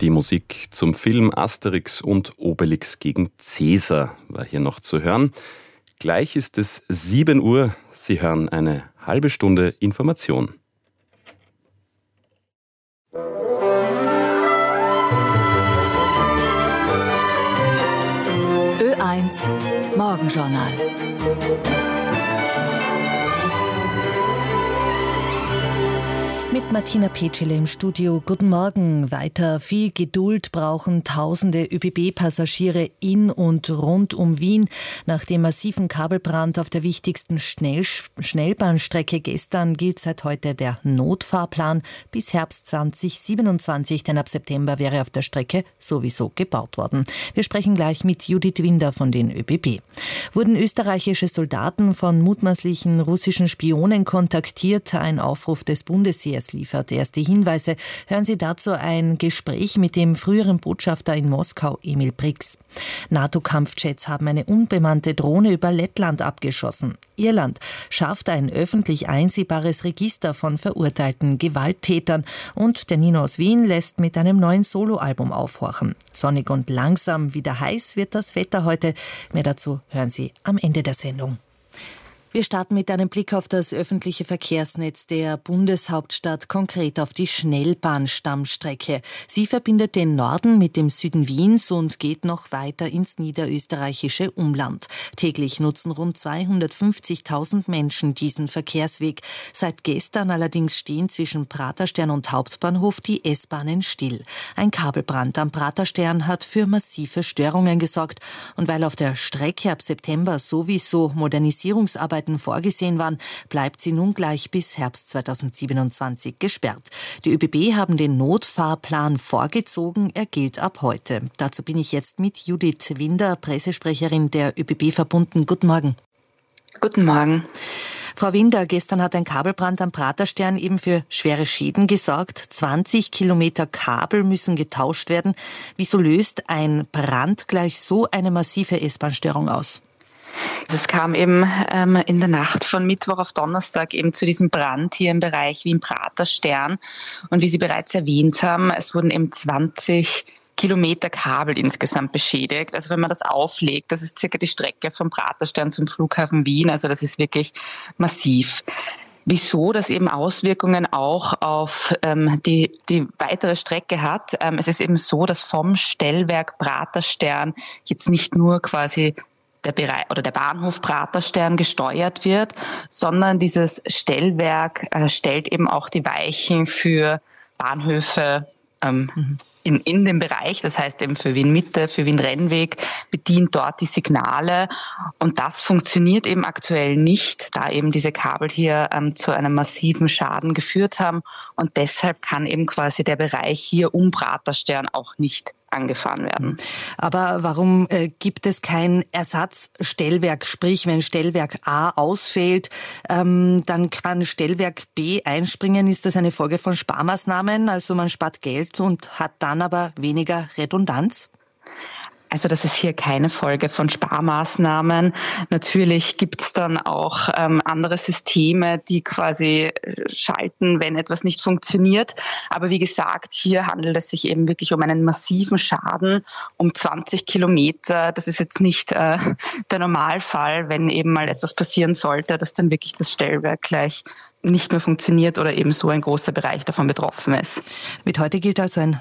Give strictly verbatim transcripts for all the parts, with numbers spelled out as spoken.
Die Musik zum Film Asterix und Obelix gegen Cäsar war hier noch zu hören. Gleich ist es sieben Uhr. Sie hören eine halbe Stunde Information. Ö eins Morgenjournal. Mit Martina Petschele im Studio. Guten Morgen. Weiter viel Geduld brauchen tausende Ö B B-Passagiere in und rund um Wien. Nach dem massiven Kabelbrand auf der wichtigsten Schnell- Schnellbahnstrecke gestern gilt seit heute der Notfahrplan bis Herbst zwanzig siebenundzwanzig, denn ab September wäre auf der Strecke sowieso gebaut worden. Wir sprechen gleich mit Judith Winder von den Ö B B. Wurden österreichische Soldaten von mutmaßlichen russischen Spionen kontaktiert? Ein Aufruf des Bundesheers liefert erste Hinweise. Hören Sie dazu ein Gespräch mit dem früheren Botschafter in Moskau, Emil Brix. NATO-Kampfjets haben eine unbemannte Drohne über Lettland abgeschossen. Irland schafft ein öffentlich einsehbares Register von verurteilten Gewalttätern. Und der Nino aus Wien lässt mit einem neuen Soloalbum aufhorchen. Sonnig und langsam, wieder heiß wird das Wetter heute. Mehr dazu hören Sie am Ende der Sendung. Wir starten mit einem Blick auf das öffentliche Verkehrsnetz der Bundeshauptstadt, konkret auf die Schnellbahnstammstrecke. Sie verbindet den Norden mit dem Süden Wiens und geht noch weiter ins niederösterreichische Umland. Täglich nutzen rund zweihundertfünfzigtausend Menschen diesen Verkehrsweg. Seit gestern allerdings stehen zwischen Praterstern und Hauptbahnhof die S-Bahnen still. Ein Kabelbrand am Praterstern hat für massive Störungen gesorgt. Und weil auf der Strecke ab September sowieso Modernisierungsarbeiten vorgesehen waren, bleibt sie nun gleich bis Herbst zweitausendsiebenundzwanzig gesperrt. Die Ö B B haben den Notfahrplan vorgezogen, er gilt ab heute. Dazu bin ich jetzt mit Judith Winder, Pressesprecherin der Ö B B, verbunden. Guten Morgen. Guten Morgen. Frau Winder, gestern hat ein Kabelbrand am Praterstern eben für schwere Schäden gesorgt. zwanzig Kilometer Kabel müssen getauscht werden. Wieso löst ein Brand gleich so eine massive S-Bahn-Störung aus? Es kam eben ähm, in der Nacht von Mittwoch auf Donnerstag eben zu diesem Brand hier im Bereich Wien-Praterstern. Und wie Sie bereits erwähnt haben, es wurden eben zwanzig Kilometer Kabel insgesamt beschädigt. Also wenn man das auflegt, das ist circa die Strecke vom Praterstern zum Flughafen Wien. Also das ist wirklich massiv. Wieso das eben Auswirkungen auch auf ähm, die, die weitere Strecke hat. Ähm, es ist eben so, dass vom Stellwerk Praterstern jetzt nicht nur quasi der Bereich oder der Bahnhof Praterstern gesteuert wird, sondern dieses Stellwerk äh, stellt eben auch die Weichen für Bahnhöfe ähm, mhm. in, in dem Bereich, das heißt eben für Wien Mitte, für Wien Rennweg, bedient dort die Signale. Und das funktioniert eben aktuell nicht, da eben diese Kabel hier ähm, zu einem massiven Schaden geführt haben. Und deshalb kann eben quasi der Bereich hier um Praterstern auch nicht angefahren werden. Aber warum äh, gibt es kein Ersatzstellwerk? Sprich, wenn Stellwerk A ausfällt, ähm, dann kann Stellwerk B einspringen. Ist das eine Folge von Sparmaßnahmen? Also man spart Geld und hat dann aber weniger Redundanz? Also das ist hier keine Folge von Sparmaßnahmen. Natürlich gibt es dann auch ähm, andere Systeme, die quasi schalten, wenn etwas nicht funktioniert. Aber wie gesagt, hier handelt es sich eben wirklich um einen massiven Schaden, um zwanzig Kilometer. Das ist jetzt nicht äh, der Normalfall, wenn eben mal etwas passieren sollte, dass dann wirklich das Stellwerk gleich nicht mehr funktioniert oder eben so ein großer Bereich davon betroffen ist. Mit heute gilt also ein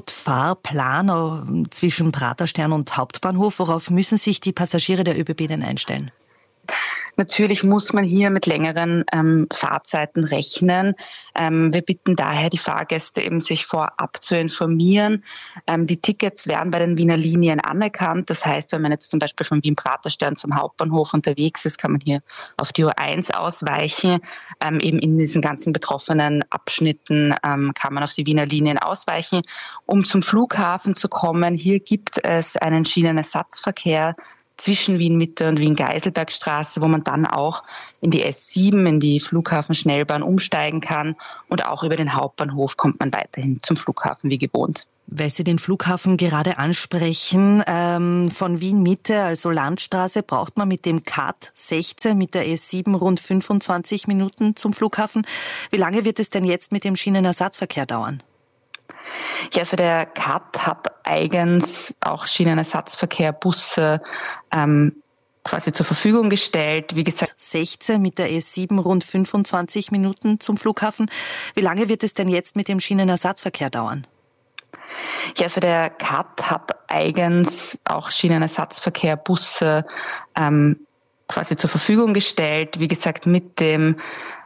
Notfahrplan zwischen Praterstern und Hauptbahnhof. Worauf müssen sich die Passagiere der Ö B B denn einstellen? Natürlich muss man hier mit längeren ähm, Fahrzeiten rechnen. Ähm, wir bitten daher die Fahrgäste eben, sich vorab zu informieren. Ähm, die Tickets werden bei den Wiener Linien anerkannt. Das heißt, wenn man jetzt zum Beispiel von Wien-Praterstern zum Hauptbahnhof unterwegs ist, kann man hier auf die Ö eins ausweichen. Ähm, eben in diesen ganzen betroffenen Abschnitten ähm, kann man auf die Wiener Linien ausweichen. Um zum Flughafen zu kommen, hier gibt es einen Schienenersatzverkehr zwischen Wien Mitte und Wien Geiselbergstraße, wo man dann auch in die S sieben, in die Flughafenschnellbahn umsteigen kann. Und auch über den Hauptbahnhof kommt man weiterhin zum Flughafen wie gewohnt. Weil Sie den Flughafen gerade ansprechen, ähm, von Wien Mitte, also Landstraße, braucht man mit dem K A T sechzehn, mit der S sieben rund fünfundzwanzig Minuten zum Flughafen. Wie lange wird es denn jetzt mit dem Schienenersatzverkehr dauern? Ja, also der K A T hat eigens auch Schienenersatzverkehr, Busse ähm, quasi zur Verfügung gestellt. Wie gesagt, sechzehn mit der S sieben rund fünfundzwanzig Minuten zum Flughafen. Wie lange wird es denn jetzt mit dem Schienenersatzverkehr dauern? Ja, also der K A T hat eigens auch Schienenersatzverkehr, Busse ähm, quasi zur Verfügung gestellt. Wie gesagt, mit dem